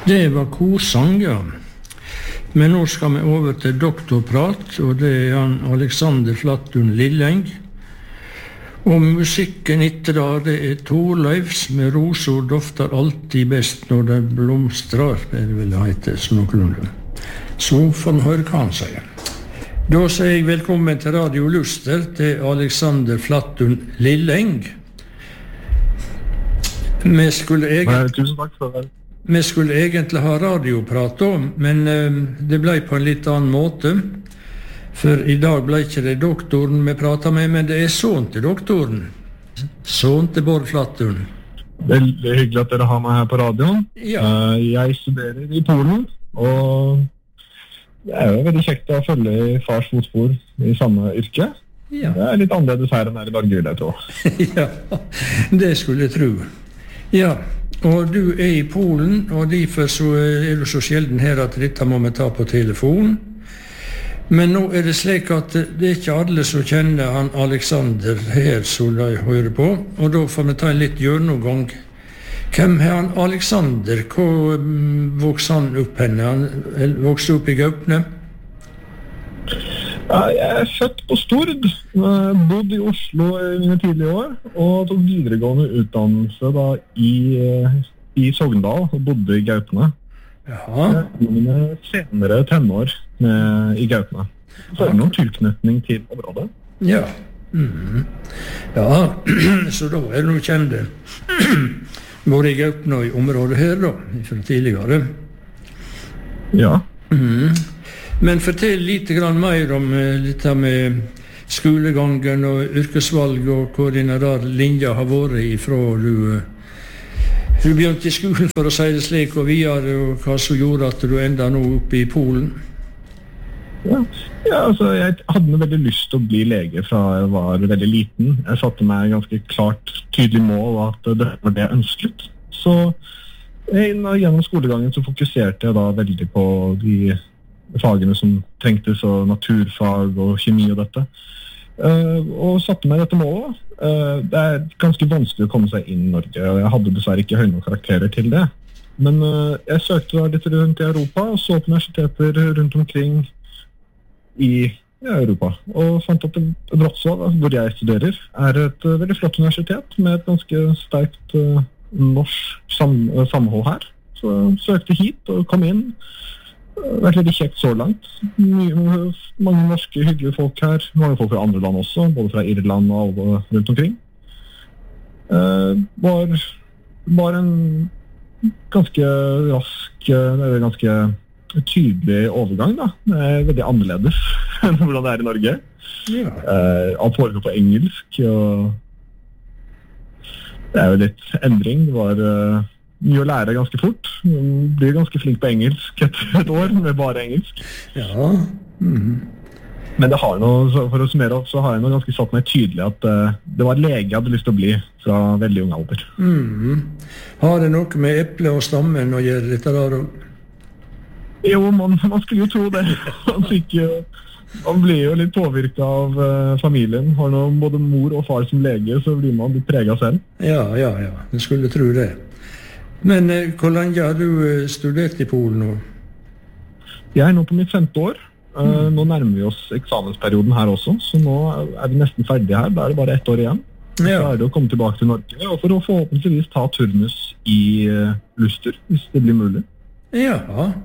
Det var korsang, ja. Men nå skal vi over til doktorprat, og det er han Alexander Flattun Lilleng. Og musikken etter da, det er Torleifs med rosor dofter alltid best når det blomstrar, det vil det hete, så noenlunde. Så får vi høre hva han sier. Da sier jeg velkommen til Radio Luster til Alexander Flattun Lilleng. Tusen takk for det. Vi skulle egentlig ha radioprat om, men det ble på en litt annen måte. For i dag ble ikke det doktoren vi pratet med, men det er sånn til doktoren. Sånn til Bård Flattun. Veldig hyggelig at dere har meg her på radioen. Ja. Jeg studerer i Polen, og det er jo veldig kjekt å følge i fars fotspor i samme yrke. Ja. Det er litt annerledes her enn her i Norge, vil jeg tro. Ja, det skulle jeg tro. Ja, og du er i Polen, og derfor så er du så sjelden her at dette må vi ta på telefon. Men nå er det slik at det er ikke alle som kjenner han Alexander her som de hører på, og da får vi ta en litt gjennomgang. Hvem er han Alexander? Hvor vokste han opp henne? Han vokste opp i Gaupne? Ja, jeg er født på Stord, bodde i Oslo i mine tidlige år, og tok videregående utdannelse da i Sogndal, og bodde i Gaupne. Jaha. Mine senere tenår i Gaupne. Så er det noen tilknytning til området. Ja. Ja, så da er det noe kjente. Både i Gaupne og i området her da, fra tidligere. Ja. Men fortell litt grann mer om dette med skolegangen og yrkesvalg, og hvor denne der linja har vært ifra du begynte i skolen, for å si det slik, og videre, og hva som gjorde at du enda nå oppe i Polen. Ja, altså jeg hadde veldig lyst til å bli lege fra jeg var veldig liten. Jeg satte meg ganske klart, tydelig mål at det var det jeg ønsket. Så gjennom skolegangen så fokuserte jeg da veldig på de fagene som trengtes, og naturfag og kjemi og dette. Og satte meg dette målet. Det er ganske vanskelig å komme seg inn i Norge, og jeg hadde dessverre ikke høye nok karakterer til det. Men jeg søkte da litt rundt i Europa, og så på universiteter rundt omkring i Europa, og fant at Wrocław, hvor jeg studerer, er et veldig flott universitet med et ganske sterkt norsk samhold her. Så jeg søkte hit og kom inn. Det har vært veldig kjekt så langt. Mange norske, hyggelige folk her. Mange folk fra andre land også, både fra Irland og alle rundt omkring. Var en ganske rask, ganske tydelig overgang da. Det er veldig annerledes enn hvordan det er i Norge. Ja. Alt foregår på engelsk, og det er jo litt endring. Det var mye å lære ganske fort. Man blir ganske flink på engelsk etter et år med bare engelsk. Ja. Men det har noe, for å summere opp, så har jeg noe ganske satt meg tydelig at det var lege jeg hadde lyst til å bli fra veldig ung alder. Har det noe med eple og stammen å gjøre dette der? Jo, man skulle jo tro det. Man blir jo litt påvirket av familien. Har noe, både mor og far som lege, så blir man litt preget selv. Ja. Jeg skulle tro det. Men hvor lenge har du studert i Polen nå? Jeg er nå på mitt 5. år. Nå nærmer vi oss eksamensperioden her også, så nå er vi nesten ferdige her. Da er det bare 1 år igjen. Så er det å komme tilbake til Norge, og for å forhåpentligvis ta turnus i Luster, hvis det blir mulig. Ja.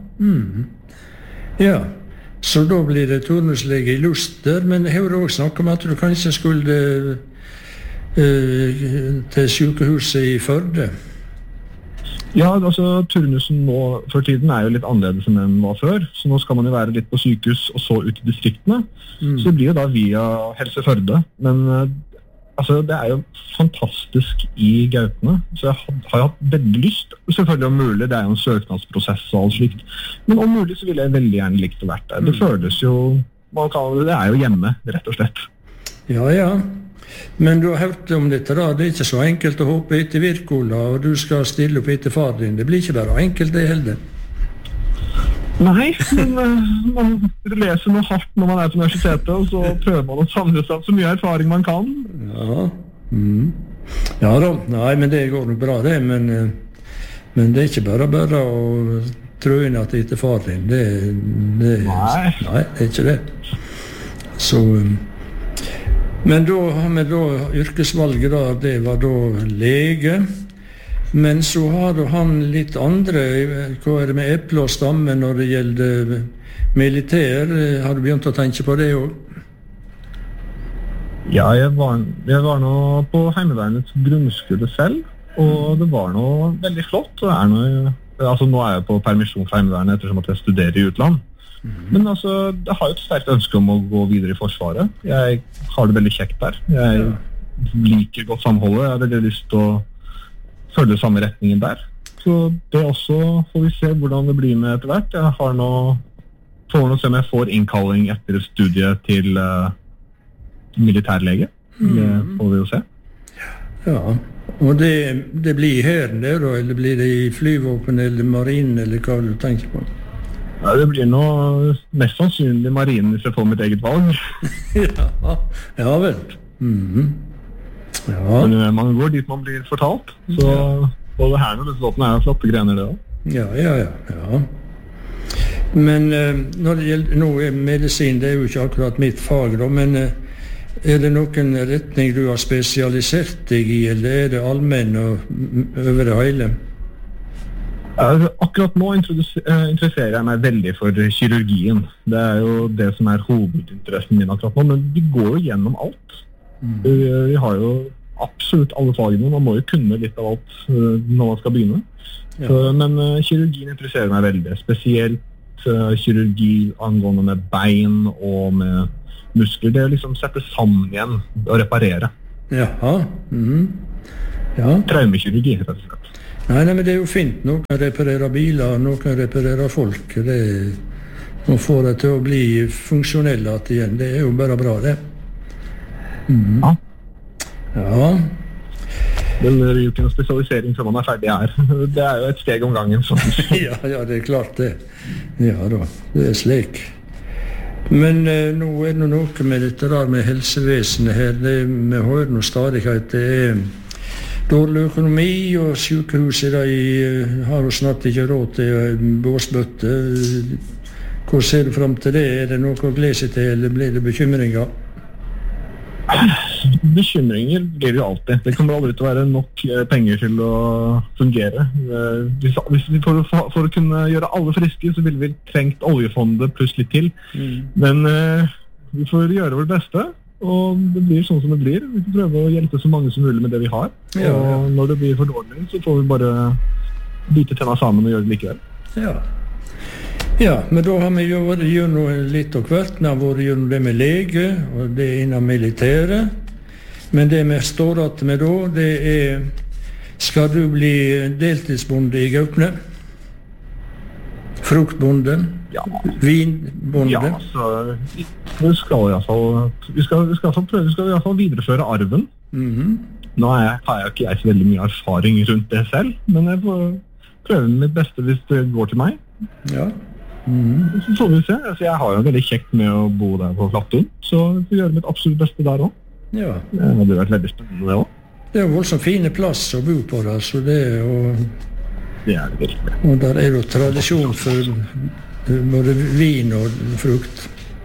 Ja. Så da blir det turnuslege i Luster, men jeg har også snakket om at du kanskje skulle til sykehuset i Førde. Ja, altså turnusen nå for tiden er jo litt annerledes enn den var før, så nå skal man jo være litt på sykehus og så ut i distriktene. Så det blir jo da via Helse Førde, men altså det er jo fantastisk i Gaupne, så jeg har hatt veldig lyst, selvfølgelig om mulig, det er jo en søknadsprosess og alt slikt, men om mulig så ville jeg veldig gjerne likt å vært der. Det føles jo, det er jo hjemme, rett og slett. Ja. Men du har hørt om dette da, det er ikke så enkelt å hoppe etter Wirkola, og du skal stille opp etter far din. Det blir ikke bare enkelt det heller. Nei, men man leser noe hardt når man er på universitetet, og så prøver man å samle seg så mye erfaring man kan. Ja. Ja da, nei, men det går nok bra det, men Men det ikke bare å trå inn at det ikke er far din. Nei, det er ikke det. Så, men da har vi da yrkesvalget da, det var da lege. Men så har du han litt andre, hva er det med eple og stamme når det gjelder militær? Har du begynt å tenke på det også? Ja, jeg var nå på Heimevernets grunnskole selv, og det var nå veldig flott. Altså, nå er jeg på permisjon fra Heimevernet ettersom at jeg studerer i utland. Men altså, jeg har jo et sterkt ønske om å gå videre i Forsvaret. Jeg har det veldig kjekt der. Jeg liker godt samholdet. Jeg har veldig lyst til å følge samme retningen der. Så det også får vi se hvordan det blir med etter hvert. Jeg får nå se om jeg får innkalling etter studiet til militærlege. Det får vi jo se. Ja, og det blir her det da, eller blir det i flyvåpen eller marinen, eller hva du tenker på? Ja, det blir nå mest sannsynlig marinen hvis jeg får mitt eget valg. Ja vel. Ja. Men man går dit man blir fortalt, så både her og Lufthavnen er jo flotte grener det også. Ja. Men når det gjelder noe medisin, det er jo ikke akkurat mitt fag da, men er det noen retning du har spesialisert deg i, eller er det allmenn og over det hele? Akkurat nå interesserer jeg meg veldig for kirurgien. Det er jo det som er hovedinteressen min akkurat nå, men vi går jo gjennom alt. Vi har jo absolutt alle fagene, man må jo kunne litt av alt når man skal begynne. Men kirurgien interesserer meg veldig, spesielt kirurgi angående med bein og med muskler. Det er liksom sette sammen igjen og reparere. Jaha. Traumekirurgi, rett og slett. Nei, men det er jo fint. Noen kan reparere biler, noen kan reparere folk. Nå får det til å bli funksjonelle igjen. Det er jo bare bra, det. Ja. Men det er jo ikke noe spesialisering før man er ferdig her. Det er jo et steg om gangen. Ja, det er klart det. Ja da, det er slik. Men nå er det noe med dette der med helsevesenet her. Vi hører noe stadig at det er dårlig økonomi, og sykehuset har jo snart ikke råd til båsbøtte. Hvor ser du frem til det? Er det noe å glede seg til, eller blir det bekymringer? Bekymringer blir det jo alltid. Det kommer aldri til å være nok penger til å fungere. Hvis vi for å kunne gjøre alle friske, så ville vi trengt oljefondet pluss litt til. Men vi får gjøre vårt beste, og det blir sånn som det blir. Vi får prøve å hjelpe så mange som mulig med det vi har. Og når det blir for dårlig, så får vi bare bite tenna sammen og gjøre det likevel. Ja, men da har vi jo vært gjennom litt og hvert. Vi har vært gjennom det med lege, og det er innen militæret. Men det vi står igjen med da, det er: skal du bli deltidsbonde i Gaupne? Fruktbonde? Ja. Vinbonde? Ja, så vi skal i hvert fall videreføre arven. Nå har jeg ikke så veldig mye erfaring rundt det selv, men jeg får prøve mitt beste hvis det går til meg. Ja. Så får vi se. Altså, jeg har jo veldig kjekt med å bo der på Flattun, så jeg får gjøre mitt absolutt beste der også. Ja. Det hadde vært veldig spennende det også. Det er jo voldsomt fine plass å bo på der, så det er jo... Det er det virkelig. Og der er jo tradisjon for både vin og frukt.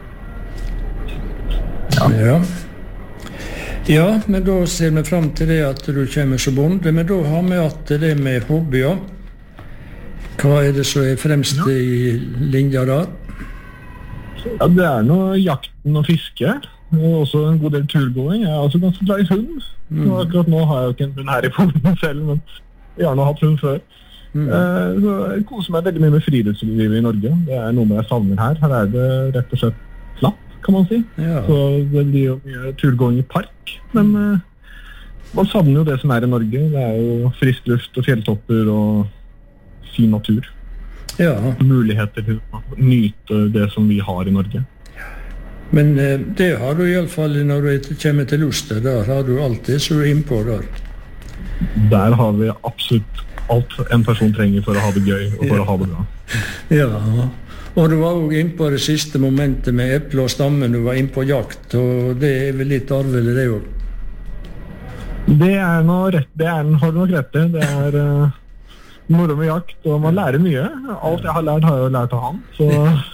Ja, men da ser vi frem til det at du kommer som bonde, men da har vi hatt det med hobbyer. Hva er det som er fremst i linja der? Ja, det er noe jakten og fiske, og også en god del turgåing. Jeg er også ganske glad i hund. Akkurat nå har jeg jo ikke en hund her i Polen selv, men jeg har nå hatt hund før. Så jeg koser meg veldig mye med friluftslivet i Norge. Det er noe jeg savner her. Her er det rett og slett flatt, kan man si. Så det blir jo mye turgåing i park, men man savner jo det som er i Norge. Det er jo frisk luft og fjelltopper og fin natur. Muligheter til å nyte det som vi har i Norge. Men det har du i alle fall når du kommer til Luster. Der har du alt det som du er innpå der. Der har vi absolutt alt en person trenger for å ha det gøy og for å ha det bra. Ja, og du var jo innpå det siste momentet med eple og stammen. Du var innpå jakt, og det er vel litt arvelig det også? Det er noe rett. Det har du nok rett i. Det er moro med jakt, og man lærer mye. Alt jeg har lært, har jeg jo lært av han. Så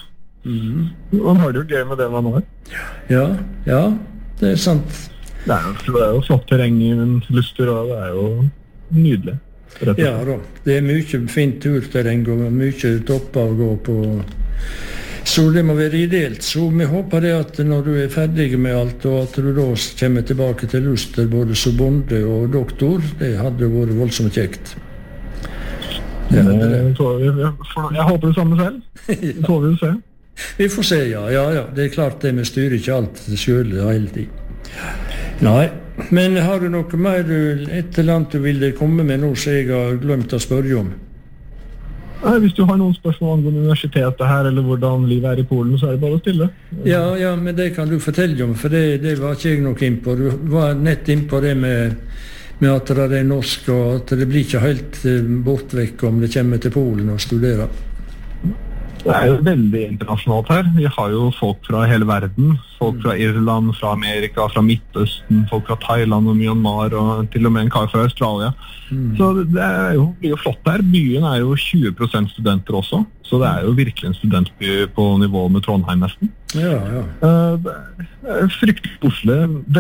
man har det jo gøy med det man har. Ja, det er sant. Det er jo flott terreng i Luster, og det er jo nydelig. Ja da, det er mye fint turterreng og mye topper å gå på. Så det må være ideelt. Så vi håper det at når du er ferdig med alt, og at du da kommer tilbake til Luster både som bonde og doktor, det hadde vært voldsomt kjekt. Jeg håper det samme selv. Det får vi se. Vi får se, ja. Det er klart det, vi styrer ikke alt selv hele tiden. Nei, men har du noe mer et eller annet du ville komme med nå, så jeg har glemt å spørre om? Nei, hvis du har noen spørsmål angående universitetet her, eller hvordan livet er i Polen, så er det bare å stille. Ja, men det kan du fortelle om, for det var ikke jeg nok inn på. Du var nett inn på det med at det er norsk, og at det blir ikke helt bortvekk om det kommer til Polen og studerer. Det er jo veldig internasjonalt her. Vi har jo folk fra hele verden. Folk fra Irland, fra Amerika, fra Midtøsten, folk fra Thailand og Myanmar, og til og med en kar fra Australia. Så det blir jo flott her. Byen er jo 20% studenter også, så det er jo virkelig en studentby på nivå med Trondheim nesten. Ja. Det er fryktelig koselig,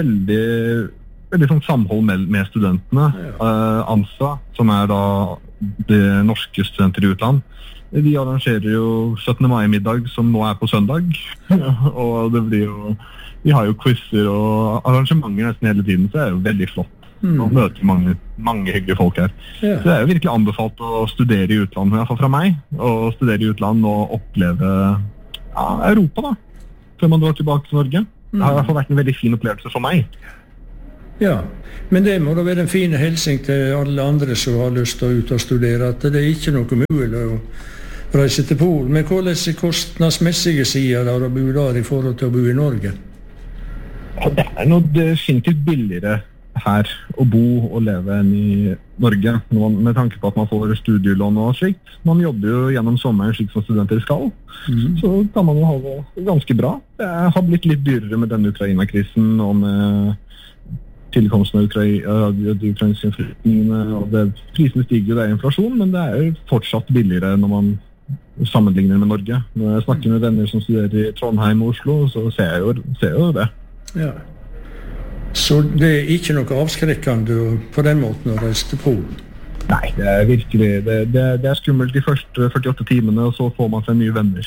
veldig sånn samhold med studentene. ANSA, som er da det norske studenter i utland, de arrangerer jo 17. mai-middag som nå er på søndag, og det blir jo, vi har jo quizzer og arrangementer nesten hele tiden, så det er jo veldig flott. Og møter mange hyggelige folk her. Så det er jo virkelig anbefalt å studere i utlandet, i hvert fall fra meg, å studere i utlandet og oppleve Europa da, før man drar tilbake til Norge. Det har i hvert fall vært en veldig fin opplevelse for meg. Ja, men det må da være en fin hilsen til alle andre som har lyst til å ut og studere, at det er ikke noe mulig å reise til Polen. Men hvordan er kostnadsmessige sider av å bo der i forhold til å bo i Norge? Ja, det er noe definitivt billigere her å bo og leve enn i Norge, med tanke på at man får studielån og slikt. Man jobber jo gjennom sommeren slik som studenter skal, så kan man jo ha det ganske bra. Det har blitt litt dyrere med denne Ukraina-krisen og med tilkomsten av de ukrainske flyktningene, og prisene stiger, det er inflasjon, men det er jo fortsatt billigere når man sammenligner med Norge. Når jeg snakker med venner som studerer i Trondheim og Oslo, så ser jeg jo det. Ja. Så det er ikke noe avskrekkende på den måten å reise til Polen? Nei, det er virkelig, det er skummelt de første 48 timene, og så får man seg nye venner.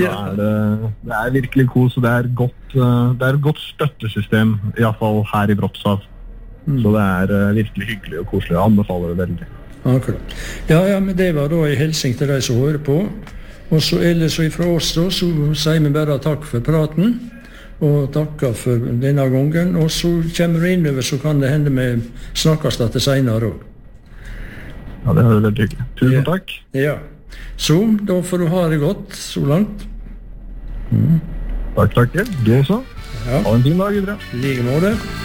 Det er virkelig kos, og det er et godt støttesystem, i hvert fall her i Wrocław. Så det er virkelig hyggelig og koselig. Jeg anbefaler det veldig. Akkurat. Ja, men det var da en hilsen til deg som hører på. Og så ellers ifra oss da, så sier vi bare takk for praten, og takker for denne gangen. Og så kommer du innover, så kan det hende vi snakkes dette senere også. Ja, det er veldig hyggelig. Tusen takk. Ja. Så, da får du ha det godt så langt. Takk. Du også. Ha en fin dag, Idre. Like måte.